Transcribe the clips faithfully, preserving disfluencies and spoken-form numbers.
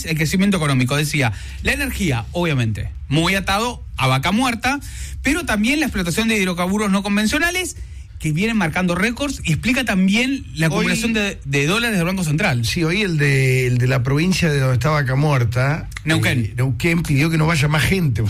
país, el crecimiento económico. Decía, la energía, obviamente, muy atado a vaca muerta, pero también la explotación de hidrocarburos no convencionales, que vienen marcando récords, y explica también la acumulación hoy, de, de dólares del Banco Central. Sí, hoy el de, el de la provincia de donde está Vaca Muerta, Neuquén. Eh, Neuquén pidió que no vaya más gente.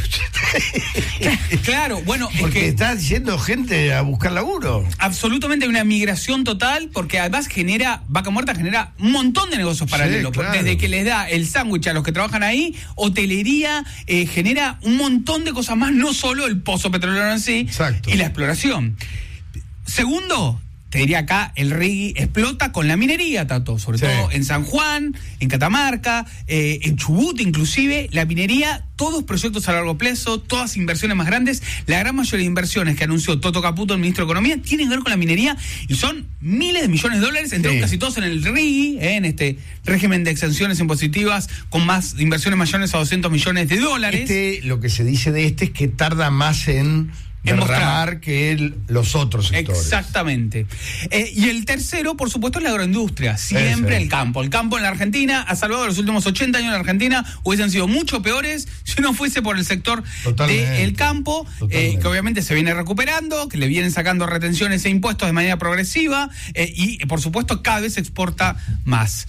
Claro, bueno, porque es que está diciendo gente a buscar laburo. Absolutamente, hay una migración total, porque además genera, Vaca Muerta genera un montón de negocios paralelos, sí, claro. Desde que les da el sándwich a los que trabajan ahí, hotelería, eh, genera un montón de cosas más, no solo el pozo petrolero en sí. Exacto. Y la exploración. Segundo, te diría acá, el reggae explota con la minería, Tato, sobre sí. todo en San Juan, en Catamarca, eh, en Chubut inclusive, la minería, todos proyectos a largo plazo, todas inversiones más grandes, la gran mayoría de inversiones que anunció Toto Caputo, el ministro de Economía, tienen que ver con la minería y son miles de millones de dólares, entre sí. casi todos en el reggae, eh, en este régimen de exenciones impositivas, con más inversiones mayores a doscientos millones de dólares. Este, lo que se dice de este es que tarda más en... derramar que el, los otros sectores. Exactamente. Eh, y el tercero, por supuesto, es la agroindustria. Siempre Ese. el campo. El campo en la Argentina ha salvado los últimos ochenta años en la Argentina, hubiesen sido mucho peores si no fuese por el sector del campo, eh, que obviamente se viene recuperando, que le vienen sacando retenciones e impuestos de manera progresiva, eh, y por supuesto cada vez se exporta más.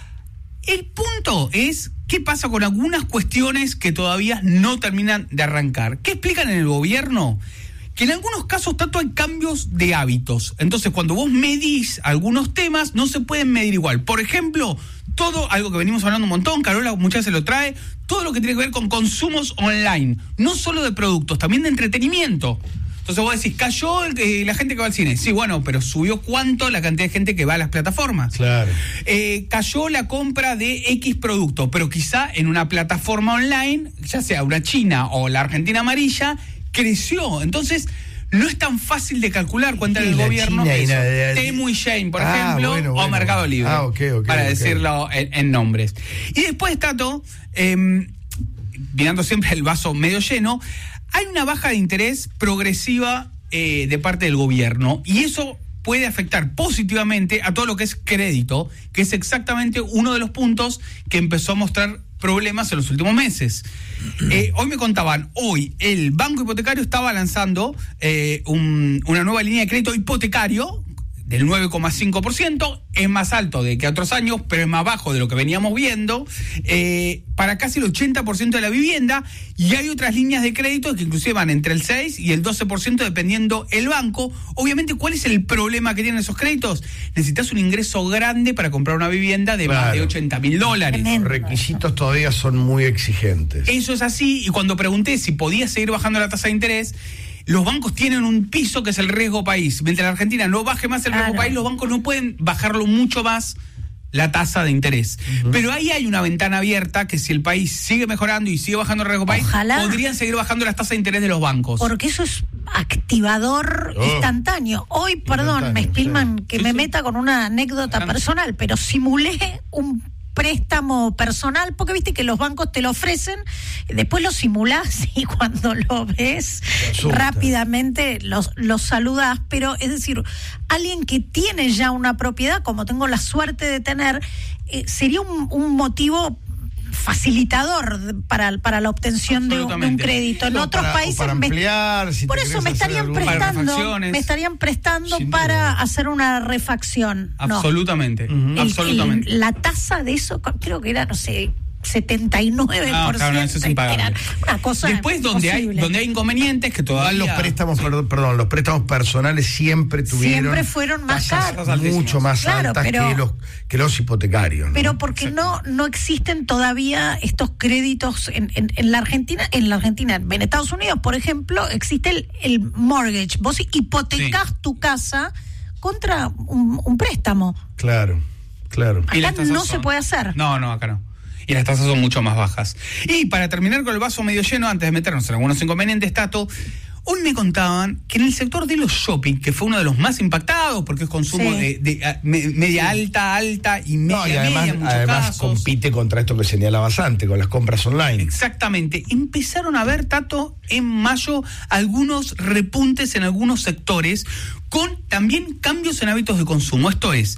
El punto es, ¿qué pasa con algunas cuestiones que todavía no terminan de arrancar? ¿Qué explican en el gobierno? Que en algunos casos tanto hay cambios de hábitos. Entonces, cuando vos medís algunos temas, no se pueden medir igual. Por ejemplo, todo, algo que venimos hablando un montón, Carola muchas veces lo trae, todo lo que tiene que ver con consumos online. No solo de productos, también de entretenimiento. Entonces vos decís, cayó el, eh, la gente que va al cine. Sí, bueno, pero subió cuánto la cantidad de gente que va a las plataformas. Claro. Eh, cayó la compra de X producto, pero quizá en una plataforma online, ya sea una China o la Argentina amarilla, creció. Entonces, no es tan fácil de calcular, cuenta el gobierno. China, eso. De... Temu y Shein, por ah, ejemplo, bueno, o bueno. Mercado Libre, ah, okay, okay, para okay. decirlo en, en nombres. Y después, Tato, eh, mirando siempre el vaso medio lleno, hay una baja de interés progresiva eh, de parte del gobierno, y eso puede afectar positivamente a todo lo que es crédito, que es exactamente uno de los puntos que empezó a mostrar problemas en los últimos meses. Eh, hoy me contaban, hoy el Banco Hipotecario estaba lanzando eh, un, una nueva línea de crédito hipotecario del nueve coma cinco por ciento, es más alto de que otros años, pero es más bajo de lo que veníamos viendo, eh, para casi el ochenta por ciento de la vivienda, y hay otras líneas de crédito que inclusive van entre el seis y el doce por ciento dependiendo el banco. Obviamente, ¿cuál es el problema que tienen esos créditos? Necesitas un ingreso grande para comprar una vivienda de claro. más de ochenta mil dólares. Los requisitos todavía son muy exigentes. Eso es así, y cuando pregunté si podía seguir bajando la tasa de interés, los bancos tienen un piso que es el riesgo país. Mientras la Argentina no baje más el riesgo claro. país, los bancos no pueden bajarlo mucho más la tasa de interés. Uh-huh. Pero ahí hay una ventana abierta que si el país sigue mejorando y sigue bajando el riesgo país, Ojalá. podrían seguir bajando las tasas de interés de los bancos. Porque eso es activador oh. instantáneo. Hoy, perdón, me Spillman, sí. que sí, me sí. meta con una anécdota Adelante. personal, pero simulé un préstamo personal, porque viste que los bancos te lo ofrecen, después lo simulás y cuando lo ves rápidamente los, los saludás, pero es decir, alguien que tiene ya una propiedad, como tengo la suerte de tener, eh, sería un, un motivo facilitador para, para la obtención de un, de un crédito. En no, otros para, países para ampliar, me, si por eso me estarían prestando me estarían prestando Sin para duda. hacer una refacción. Absolutamente, no. uh-huh. absolutamente. El, el, la tasa de eso creo que era, no sé, setenta y nueve por ciento. No, claro, no, eso es impagable. Una cosa Después donde hay, donde hay inconvenientes que todavía los préstamos, perdón, perdón, los préstamos personales siempre tuvieron siempre fueron más caros, mucho más claro, altas pero, que los que los hipotecarios, ¿no? Pero porque no no existen todavía estos créditos en, en, en la Argentina, en la Argentina, en Estados Unidos, por ejemplo, existe el, el mortgage. Vos hipotecás sí. tu casa contra un, un préstamo. Claro, claro. Acá no son... se puede hacer. No, no, acá no. Y las tasas son mucho más bajas. Y para terminar con el vaso medio lleno, antes de meternos en algunos inconvenientes, Tato, hoy me contaban que en el sector de los shopping, que fue uno de los más impactados, porque es consumo sí. de, de a, me, media sí. alta, alta y media, no, y además, media en muchos además casos. compite contra esto que señalabas antes, con las compras online. Exactamente. Empezaron a ver, Tato, en mayo, algunos repuntes en algunos sectores, con también cambios en hábitos de consumo. Esto es,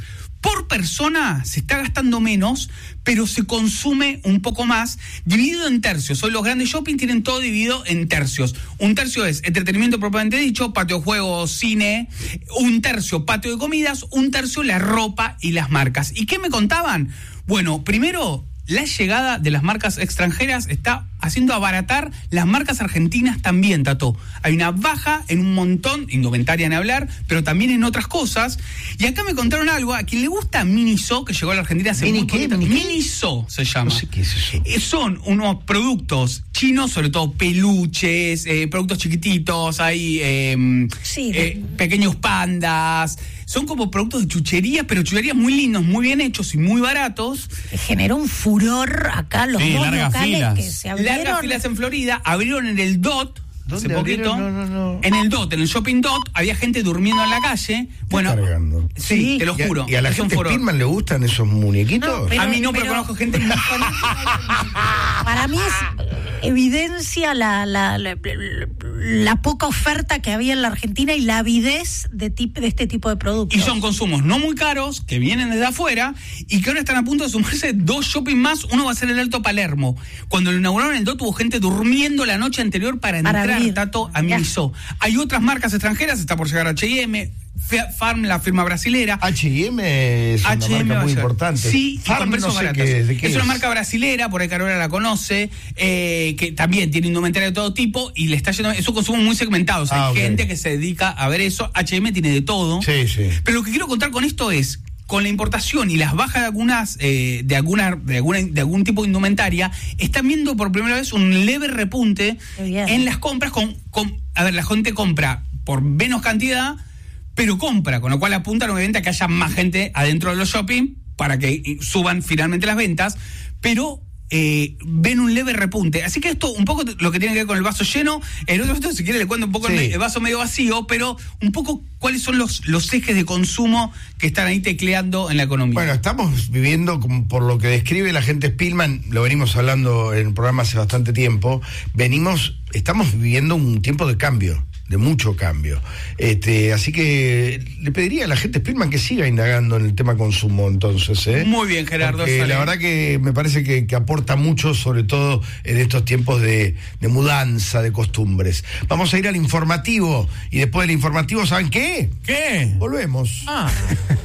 Por persona se está gastando menos, pero se consume un poco más, dividido en tercios. Hoy los grandes shopping tienen todo dividido en tercios. Un tercio es entretenimiento propiamente dicho, patio de juegos, cine, un tercio patio de comidas, un tercio la ropa y las marcas. ¿Y qué me contaban? Bueno, primero, la llegada de las marcas extranjeras está haciendo abaratar las marcas argentinas también, Tato. Hay una baja en un montón, indumentaria en hablar, pero también en otras cosas. Y acá me contaron algo, a quien le gusta Miniso, que llegó a la Argentina hace ¿Mini muy qué? poquito. ¿Mini qué? Miniso se llama. No sé qué es eso. Eh, Son unos productos chinos, sobre todo peluches, eh, productos chiquititos, hay eh, Sí, eh, pequeños pandas. Son como productos de chuchería, pero chucherías muy lindos, muy bien hechos y muy baratos. Generó un furor acá los Sí, dos largas locales filas. que se abrieron. Largas filas en Florida, abrieron en el D O T hace ¿Dónde poquito. abrieron? No, no, no. En el D O T, en el Shopping D O T, había gente durmiendo en la calle. Bueno, cargando. sí, Sí. te lo ¿Y a, juro. y a la es un gente furor. Spillman le gustan esos muñequitos? No, pero- A mí no, pero, pero- conozco gente muy fanática. Para mí es evidencia la, la, la, la poca oferta que había en la Argentina y la avidez de, tip, de este tipo de productos. Y son consumos no muy caros, que vienen desde afuera, y que ahora están a punto de sumarse dos shopping más. Uno va a ser el Alto Palermo. Cuando lo inauguraron el D O T, hubo gente durmiendo la noche anterior para Para entrar, abrir. Tato, a Ya. Miniso. Hay otras marcas extranjeras, está por llegar H y M, Farm, la firma brasilera. H y M es una H y M marca va a muy ser. importante. Sí, y Farm con precios no sé baratos. qué- de qué es una es. marca brasilera, por ahí Carola la conoce, eh, que también tiene indumentaria de todo tipo y le está yendo. Es un consumo muy segmentado. O sea, Ah, hay ok. gente que se dedica a ver eso. H y M tiene de todo. Sí, sí. Pero lo que quiero contar con esto es, con la importación y las bajas de algunas, eh, de alguna, de alguna, de algún tipo de indumentaria, están viendo por primera vez un leve repunte Qué bien. en las compras. Con, con, a ver, la gente compra por menos cantidad, pero compra, con lo cual apuntan obviamente a que haya más gente adentro de los shopping para que suban finalmente las ventas, pero eh, ven un leve repunte. Así que esto un poco lo que tiene que ver con el vaso lleno. En otro momento, si quiere, le cuento un poco Sí. el, el vaso medio vacío, pero un poco cuáles son los, los ejes de consumo que están ahí tecleando en la economía. Bueno, estamos viviendo, como por lo que describe la gente Spillman, lo venimos hablando en el programa hace bastante tiempo, venimos, estamos viviendo un tiempo de cambio, de mucho cambio. Este, así que le pediría a la gente Spillman que siga indagando en el tema consumo, entonces, ¿eh? Muy bien, Gerardo. Porque sale. la verdad que me parece que, que aporta mucho, sobre todo en estos tiempos de, de mudanza de costumbres. Vamos a ir al informativo, y después del informativo, ¿saben qué? ¿Qué? Volvemos. Ah.